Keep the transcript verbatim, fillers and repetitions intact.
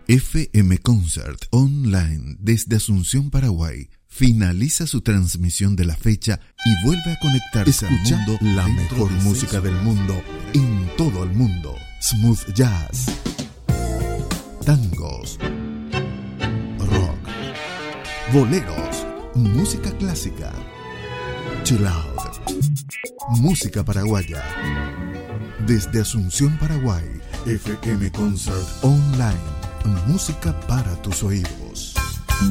F M Concert Online desde Asunción, Paraguay, finaliza su transmisión de la fecha y vuelve a conectarse Escucha al mundo, la dentro mejor de música seis del mundo en todo el mundo. Smooth jazz, tangos, rock, boleros, música clásica, chill out, música paraguaya. Desde Asunción, Paraguay, F M Concert Online, música para tus oídos.